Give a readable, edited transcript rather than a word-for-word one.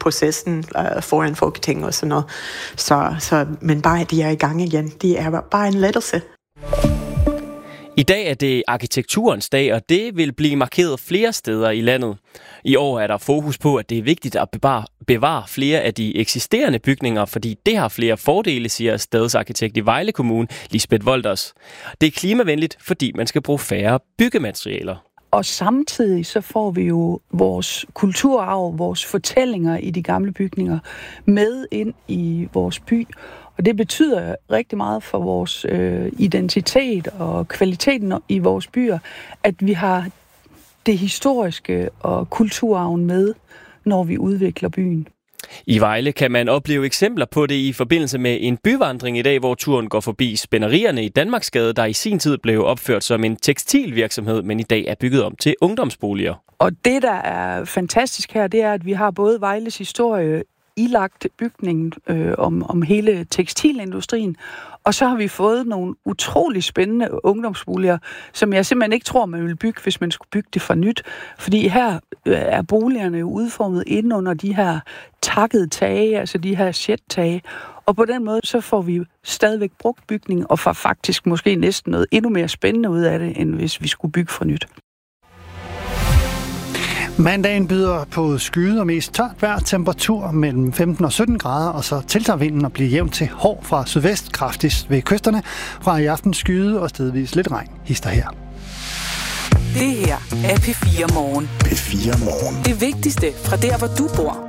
processen foran Folketinget og sådan noget. Men bare at de er i gang igen, det er bare en lettelse. I dag er det arkitekturens dag, og det vil blive markeret flere steder i landet. I år er der fokus på, at det er vigtigt at bevare flere af de eksisterende bygninger, fordi det har flere fordele, siger stadsarkitekt i Vejle Kommune, Lisbeth Wolters. Det er klimavenligt, fordi man skal bruge færre byggematerialer. Og samtidig så får vi jo vores kulturarv, vores fortællinger i de gamle bygninger med ind i vores by. Og det betyder rigtig meget for vores identitet og kvaliteten i vores byer, at vi har det historiske og kulturarven med, når vi udvikler byen. I Vejle kan man opleve eksempler på det i forbindelse med en byvandring i dag, hvor turen går forbi spænderierne i Danmarksgade, der i sin tid blev opført som en tekstilvirksomhed, men i dag er bygget om til ungdomsboliger. Og det, der er fantastisk her, det er, at vi har både Vejles historie, ilagt bygningen om hele tekstilindustrien, og så har vi fået nogle utrolig spændende ungdomsboliger, som jeg simpelthen ikke tror, man ville bygge, hvis man skulle bygge det fra nyt. Fordi her er boligerne jo udformet inde under de her takkede tage, altså de her sjettage, og på den måde så får vi stadigvæk brugt bygningen, og får faktisk måske næsten noget endnu mere spændende ud af det, end hvis vi skulle bygge fra nyt. Mandagen byder på skyet og mest tørt vejr, temperatur mellem 15 og 17 grader, og så tiltager vinden og bliver jævn til hård fra sydvest, kraftigst ved kysterne. Fra i aften skyde og stedvis lidt regn. Hister her. Det her er P4 Morgen. P4 Morgen. Det vigtigste fra der, hvor du bor.